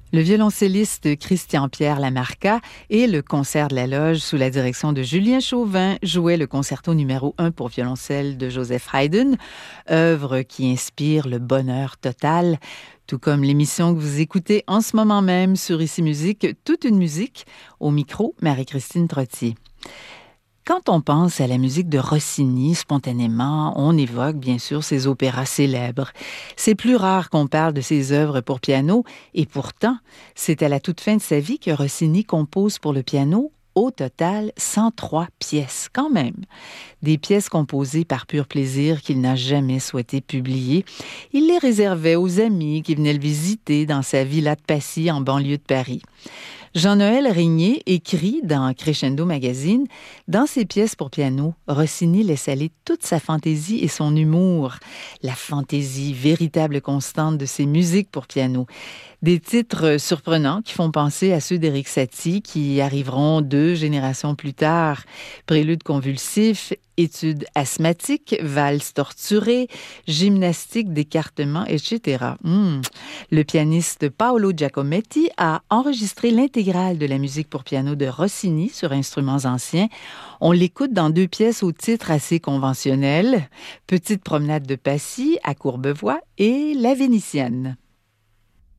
Le violoncelliste Christian-Pierre Lamarca et le concert de la Loge sous la direction de Julien Chauvin jouaient le concerto numéro 1 pour violoncelle de Joseph Haydn, œuvre qui inspire le bonheur total, tout comme l'émission que vous écoutez en ce moment même sur Ici Musique, toute une musique, au micro Marie-Christine Trottier. Quand on pense à la musique de Rossini, spontanément, on évoque bien sûr ses opéras célèbres. C'est plus rare qu'on parle de ses œuvres pour piano, et pourtant, c'est à la toute fin de sa vie que Rossini compose pour le piano au total 103 pièces, quand même. Des pièces composées par pur plaisir qu'il n'a jamais souhaité publier. Il les réservait aux amis qui venaient le visiter dans sa villa de Passy en banlieue de Paris. Jean-Noël Régnier écrit dans Crescendo Magazine, « Dans ses pièces pour piano, Rossini laisse aller toute sa fantaisie et son humour. La fantaisie, véritable constante de ses musiques pour piano. Des titres surprenants qui font penser à ceux d'Éric Satie qui arriveront 2 générations plus tard. Prélude convulsif, études asthmatiques, valse torturée, gymnastique d'écartement, etc. Le pianiste Paolo Giacometti a enregistré l'intégrale de la musique pour piano de Rossini sur instruments anciens. On l'écoute dans 2 pièces au titre assez conventionnel, Petite promenade de Passy à Courbevoie et La Vénitienne.